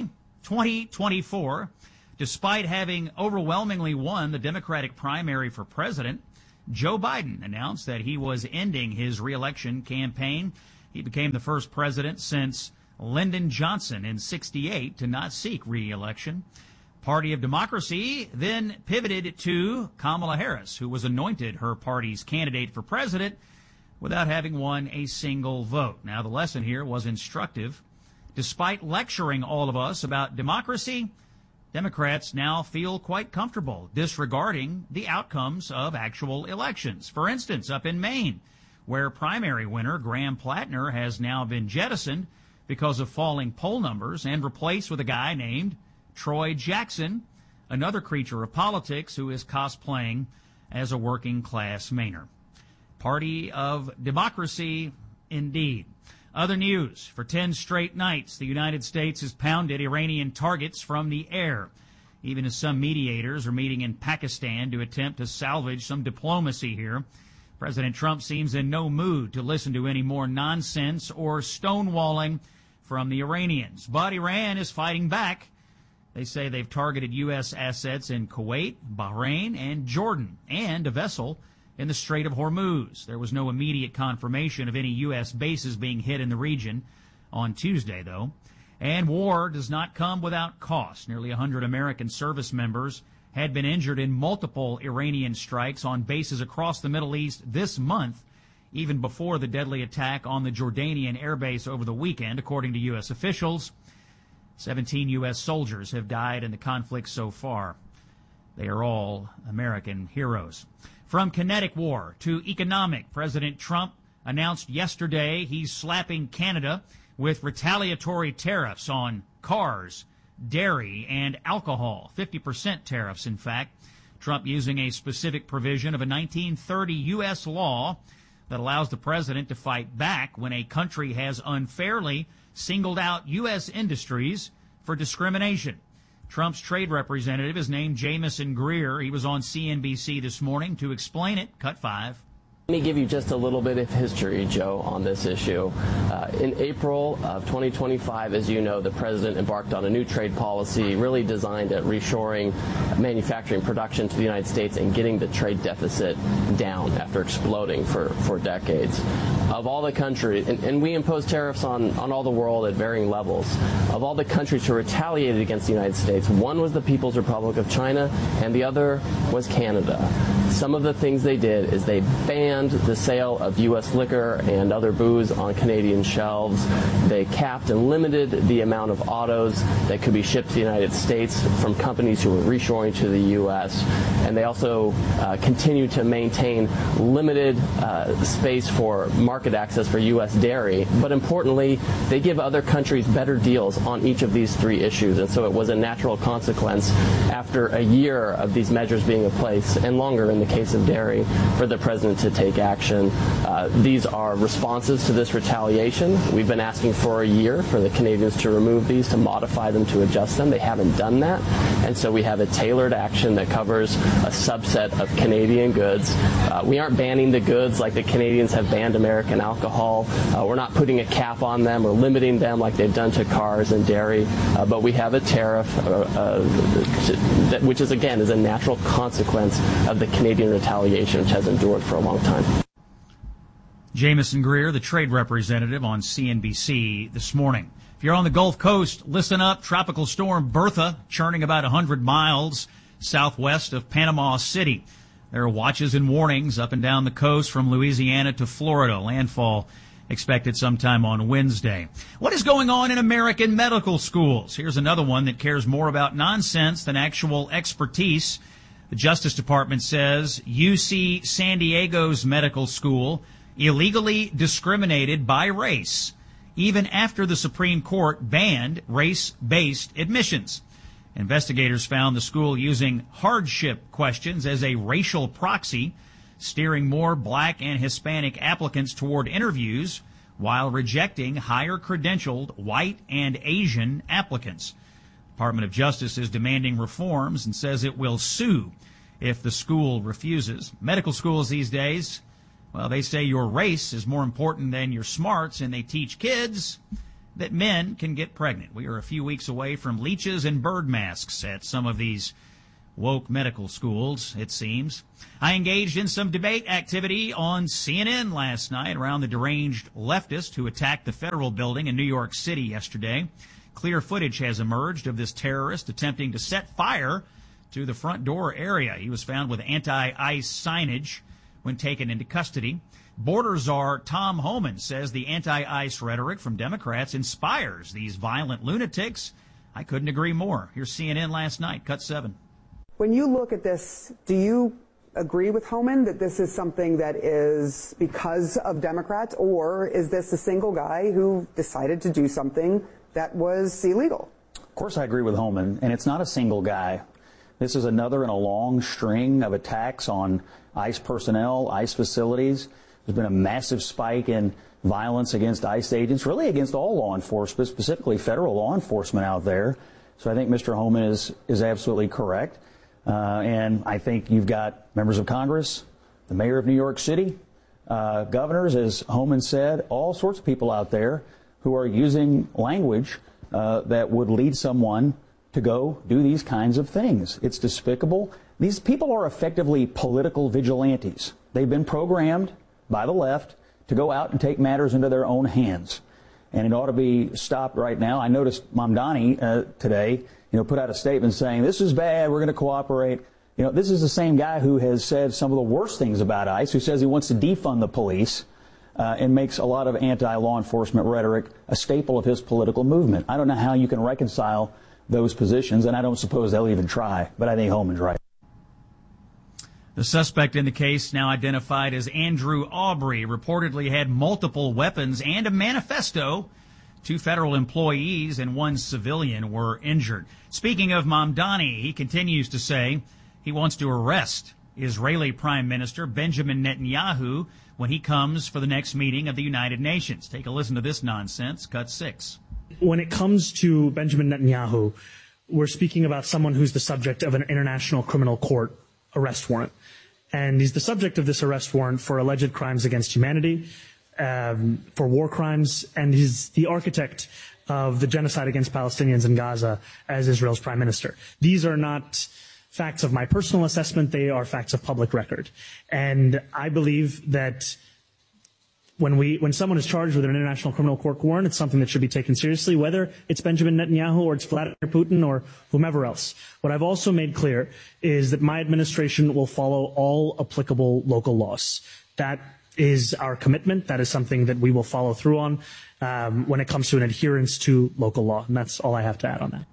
twenty twenty-four, despite having overwhelmingly won the Democratic primary for president, Joe Biden announced that he was ending his reelection campaign. He became the first president since Lyndon Johnson in sixty-eight to not seek re-election. Party of Democracy then pivoted to Kamala Harris, who was anointed her party's candidate for president without having won a single vote. Now, the lesson here was instructive. Despite lecturing all of us about democracy, Democrats now feel quite comfortable disregarding the outcomes of actual elections. For instance, up in Maine, where primary winner Graham Plattner has now been jettisoned because of falling poll numbers and replaced with a guy named Troy Jackson, another creature of politics who is cosplaying as a working-class Mainer. Party of Democracy, indeed. Other news. For ten straight nights, the United States has pounded Iranian targets from the air, even as some mediators are meeting in Pakistan to attempt to salvage some diplomacy here. President Trump seems in no mood to listen to any more nonsense or stonewalling from the Iranians. But Iran is fighting back. They say they've targeted U S assets in Kuwait, Bahrain, and Jordan, and a vessel in the Strait of Hormuz. There was no immediate confirmation of any U S bases being hit in the region on Tuesday, though. And war does not come without cost. Nearly one hundred American service members had been injured in multiple Iranian strikes on bases across the Middle East this month, even before the deadly attack on the Jordanian airbase over the weekend, according to U S officials. seventeen U S soldiers have died in the conflict so far. They are all American heroes. From kinetic war to economic, President Trump announced yesterday he's slapping Canada with retaliatory tariffs on cars, dairy, and alcohol. fifty percent tariffs, in fact. Trump using a specific provision of a nineteen thirty U S law that allows the president to fight back when a country has unfairly singled out U S industries for discrimination. Trump's trade representative is named Jamieson Greer. He was on C N B C this morning to explain it. Cut five. Let me give you just a little bit of history, Joe, on this issue. Uh, in April of twenty twenty-five, as you know, the president embarked on a new trade policy really designed at reshoring manufacturing production to the United States and getting the trade deficit down after exploding for, for decades. Of all the countries, and, and we imposed tariffs on, on all the world at varying levels, of all the countries who retaliated against the United States, one was the People's Republic of China and the other was Canada. Some of the things they did is they banned the sale of U S liquor and other booze on Canadian shelves. They capped and limited the amount of autos that could be shipped to the United States from companies who were reshoring to the U S. And they also uh, continue to maintain limited uh, space for market access for U S dairy. But importantly, they give other countries better deals on each of these three issues. And so it was a natural consequence after a year of these measures being in place, and longer in the case of dairy, for the president to take action. Uh, these are responses to this retaliation. We've been asking for a year for the Canadians to remove these, to modify them, to adjust them. They haven't done that. And so we have a tailored action that covers a subset of Canadian goods. Uh, we aren't banning the goods like the Canadians have banned American alcohol. Uh, we're not putting a cap on them or limiting them like they've done to cars and dairy. Uh, but we have a tariff, uh, uh, that, which is, again, is a natural consequence of the Canadian retaliation, which has endured for a long time. Jamieson Greer, the trade representative, on C N B C this morning. If you're on the Gulf Coast, listen up. Tropical storm Bertha churning about one hundred miles southwest of Panama City. There are watches and warnings up and down the coast from Louisiana to Florida. Landfall expected sometime on Wednesday. What is going on in American medical schools? Here's another one that cares more about nonsense than actual expertise. The Justice Department says U C San Diego's medical school illegally discriminated by race, even after the Supreme Court banned race-based admissions. Investigators found the school using hardship questions as a racial proxy, steering more black and Hispanic applicants toward interviews while rejecting higher credentialed white and Asian applicants. The Department of Justice is demanding reforms and says it will sue if the school refuses. Medical schools these days, well, they say your race is more important than your smarts, and they teach kids that men can get pregnant. We are a few weeks away from leeches and bird masks at some of these woke medical schools, it seems. I engaged in some debate activity on C N N last night around the deranged leftist who attacked the federal building in New York City yesterday. Clear footage has emerged of this terrorist attempting to set fire to the front door area. He was found with anti-ICE signage when taken into custody. Border czar Tom Homan says the anti-ICE rhetoric from Democrats inspires these violent lunatics. I couldn't agree more. Here's C N N last night, cut seven. When you look at this, do you agree with Homan that this is something that is because of Democrats, or is this a single guy who decided to do something that was illegal? Of course I agree with Homan, and it's not a single guy. This is another in a long string of attacks on ICE personnel, ICE facilities. There's been a massive spike in violence against ICE agents, really against all law enforcement, specifically federal law enforcement out there. So I think Mister Homan is, is absolutely correct. Uh, and I think you've got members of Congress, the mayor of New York City, uh, governors, as Homan said, all sorts of people out there who are using language uh, that would lead someone to go do these kinds of things. It's despicable. These people are effectively political vigilantes. They've been programmed by the left to go out and take matters into their own hands. And it ought to be stopped right now. I noticed Mamdani uh, today, you know, put out a statement saying, this is bad, we're going to cooperate. You know, this is the same guy who has said some of the worst things about ICE, who says he wants to defund the police, uh, and makes a lot of anti-law enforcement rhetoric a staple of his political movement. I don't know how you can reconcile those positions, and I don't suppose they'll even try, but I think Homan's right. The suspect in the case, now identified as Andrew Aubrey, reportedly had multiple weapons and a manifesto. Two federal employees and one civilian were injured. Speaking of Mamdani, he continues to say he wants to arrest Israeli Prime Minister Benjamin Netanyahu when he comes for the next meeting of the United Nations. Take a listen to this nonsense. Cut six. When it comes to Benjamin Netanyahu, we're speaking about someone who's the subject of an international criminal court arrest warrant. And he's the subject of this arrest warrant for alleged crimes against humanity, um, for war crimes, and he's the architect of the genocide against Palestinians in Gaza as Israel's prime minister. These are not facts of my personal assessment. They are facts of public record. And I believe that when we, when someone is charged with an international criminal court warrant, it's something that should be taken seriously, whether it's Benjamin Netanyahu or it's Vladimir Putin or whomever else. What I've also made clear is that my administration will follow all applicable local laws. That is our commitment. That is something that we will follow through on um, when it comes to an adherence to local law. And that's all I have to add on that.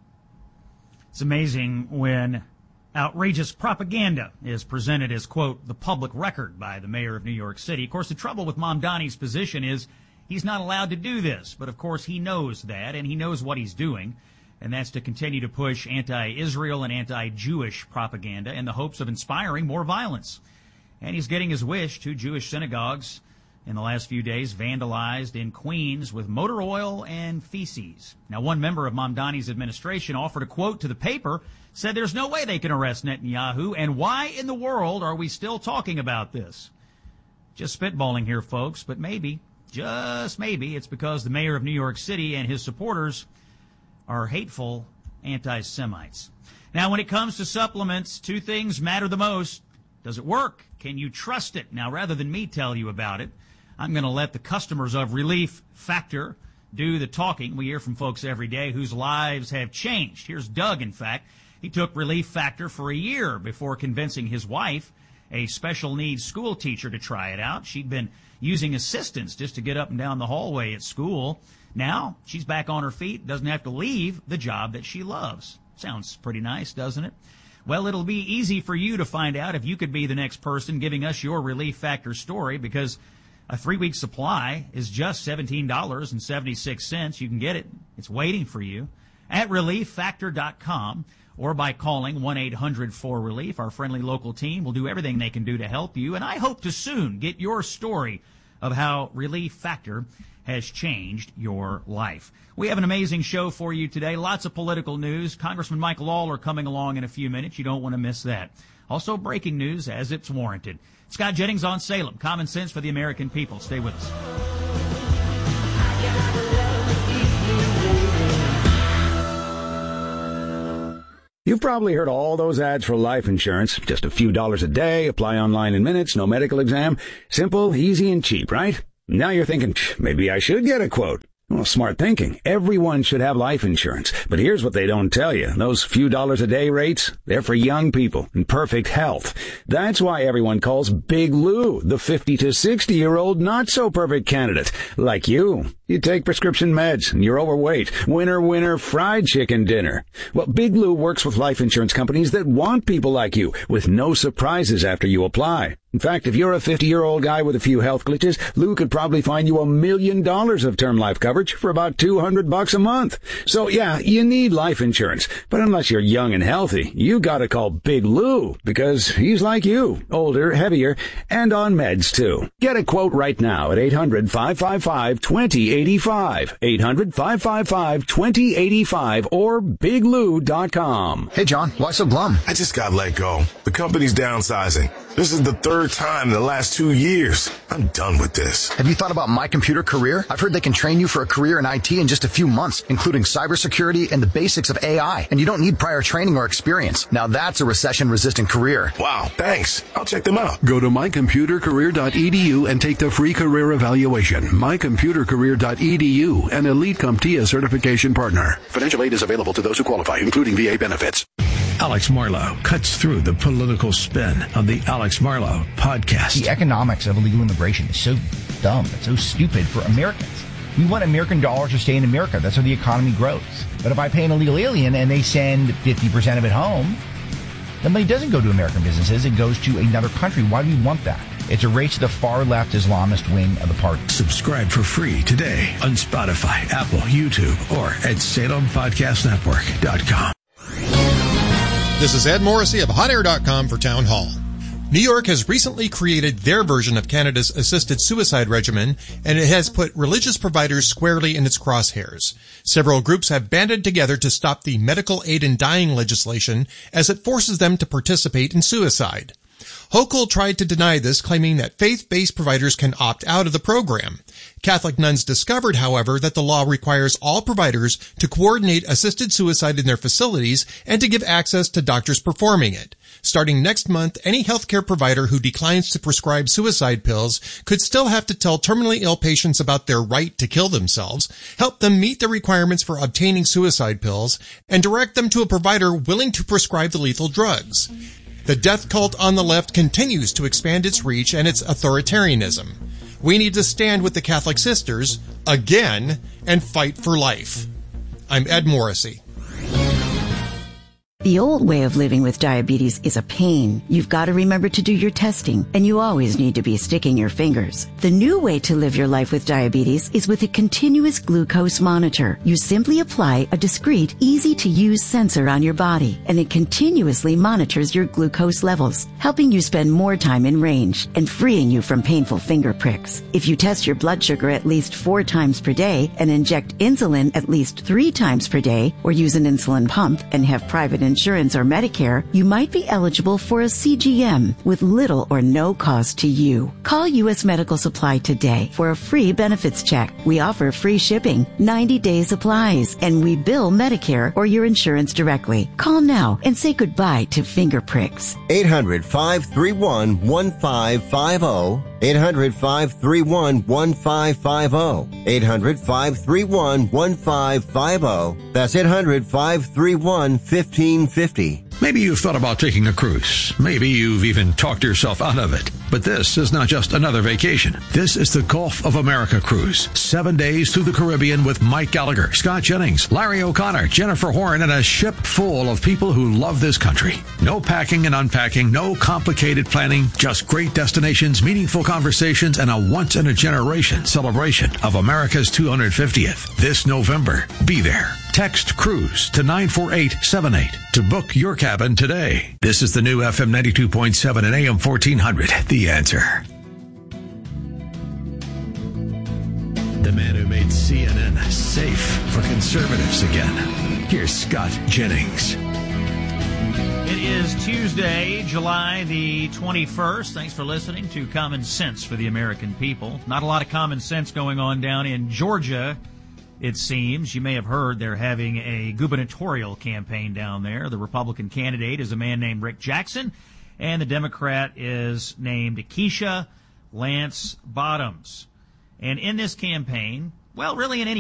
It's amazing when outrageous propaganda is presented as, quote, the public record by the mayor of New York City. Of course, the trouble with Mamdani's position is he's not allowed to do this. But, of course, he knows that, and he knows what he's doing, and that's to continue to push anti-Israel and anti-Jewish propaganda in the hopes of inspiring more violence. And he's getting his wish. Two Jewish synagogues in the last few days vandalized in Queens with motor oil and feces. Now, one member of Mamdani's administration offered a quote to the paper, said there's no way they can arrest Netanyahu, and why in the world are we still talking about this? Just spitballing here, folks, but maybe, just maybe, it's because the mayor of New York City and his supporters are hateful anti-Semites. Now, when it comes to supplements, two things matter the most. Does it work? Can you trust it? Now, rather than me tell you about it, I'm going to let the customers of Relief Factor do the talking. We hear from folks every day whose lives have changed. Here's Doug, in fact. He took Relief Factor for a year before convincing his wife, a special needs school teacher, to try it out. She'd been using assistance just to get up and down the hallway at school. Now she's back on her feet, doesn't have to leave the job that she loves. Sounds pretty nice, doesn't it? Well, it'll be easy for you to find out if you could be the next person giving us your Relief Factor story, because a three-week supply is just seventeen dollars and seventy-six cents. You can get it. It's waiting for you at relief factor dot com or by calling one eight hundred four relief. Our friendly local team will do everything they can do to help you, and I hope to soon get your story of how Relief Factor has changed your life. We have an amazing show for you today. Lots of political news. Congressman Mike Lawler coming along in a few minutes. You don't want to miss that. Also, breaking news as it's warranted. Scott Jennings on Salem. Common sense for the American people. Stay with us. You've probably heard all those ads for life insurance. Just a few dollars a day, apply online in minutes, no medical exam. Simple, easy, and cheap, right? Now you're thinking, maybe I should get a quote. Well, smart thinking. Everyone should have life insurance. But here's what they don't tell you. Those few dollars a day rates, they're for young people in perfect health. That's why everyone calls Big Lou the fifty to sixty year old not so perfect candidate. Like you. You take prescription meds and you're overweight. Winner, winner, fried chicken dinner. Well, Big Lou works with life insurance companies that want people like you with no surprises after you apply. In fact, if you're a fifty-year-old guy with a few health glitches, Lou could probably find you a million dollars of term life coverage for about two hundred bucks a month. So yeah, you need life insurance. But unless you're young and healthy, you gotta call Big Lou because he's like you, older, heavier, and on meds too. Get a quote right now at eight hundred, five five five, two zero eight five. eight hundred, five five five, two zero eight five or big lou dot com. Hey John, why so glum? I just got let go. The company's downsizing. This is the third time in the last two years. I'm done with this. Have you thought about My Computer Career? I've heard they can train you for a career in I T in just a few months, including cybersecurity and the basics of A I. And you don't need prior training or experience. Now that's a recession-resistant career. Wow, thanks. I'll check them out. Go to my computer career dot e d u and take the free career evaluation. my computer career dot e d u, an Elite CompTIA certification partner. Financial aid is available to those who qualify, including V A benefits. Alex Marlow cuts through the political spin on the Alex Marlow podcast. The economics of illegal immigration is so dumb. It's so stupid for Americans. We want American dollars to stay in America. That's how the economy grows. But if I pay an illegal alien and they send fifty percent of it home, the money doesn't go to American businesses. It goes to another country. Why do we want that? It's a race to the far-left Islamist wing of the party. Subscribe for free today on Spotify, Apple, YouTube, or at Salem Podcast Network dot com. This is Ed Morrissey of hot air dot com for Town Hall. New York has recently created their version of Canada's assisted suicide regimen, and it has put religious providers squarely in its crosshairs. Several groups have banded together to stop the medical aid in dying legislation as it forces them to participate in suicide. Hochul tried to deny this, claiming that faith-based providers can opt out of the program. Catholic nuns discovered, however, that the law requires all providers to coordinate assisted suicide in their facilities and to give access to doctors performing it. Starting next month, any healthcare provider who declines to prescribe suicide pills could still have to tell terminally ill patients about their right to kill themselves, help them meet the requirements for obtaining suicide pills, and direct them to a provider willing to prescribe the lethal drugs. The death cult on the left continues to expand its reach and its authoritarianism. We need to stand with the Catholic sisters, again, and fight for life. I'm Ed Morrissey. The old way of living with diabetes is a pain. You've got to remember to do your testing, and you always need to be sticking your fingers. The new way to live your life with diabetes is with a continuous glucose monitor. You simply apply a discreet, easy-to-use sensor on your body, and it continuously monitors your glucose levels, helping you spend more time in range and freeing you from painful finger pricks. If you test your blood sugar at least four times per day and inject insulin at least three times per day, or use an insulin pump and have private insurance, insurance or Medicare, you might be eligible for a C G M with little or no cost to you. Call U S Medical Supply today for a free benefits check. We offer free shipping, ninety day supplies, and we bill Medicare or your insurance directly. Call now and say goodbye to finger pricks. eight hundred, five three one, one five five zero. eight hundred, five three one, one five five zero. eight hundred, five three one, one five five zero. That's eight hundred, five three one, one five five zero. Maybe you've thought about taking a cruise. Maybe you've even talked yourself out of it. But this is not just another vacation. This is the Gulf of America cruise. Seven days through the Caribbean with Mike Gallagher, Scott Jennings, Larry O'Connor, Jennifer Horn, and a ship full of people who love this country. No packing and unpacking, no complicated planning, just great destinations, meaningful conversations, and a once-in-a-generation celebration of America's two hundred fiftieth. This November, be there. Text CRUISE to nine four eight seven eight to book your cabin today. This is the new F M ninety-two point seven and A M fourteen hundred, The Answer. The man who made C N N safe for conservatives again. Here's Scott Jennings. It is Tuesday, July the twenty-first. Thanks for listening to Common Sense for the American People. Not a lot of common sense going on down in Georgia. it seems. You may have heard they're having a gubernatorial campaign down there. The Republican candidate is a man named Rick Jackson, and the Democrat is named Keisha Lance Bottoms. And in this campaign, well, really in any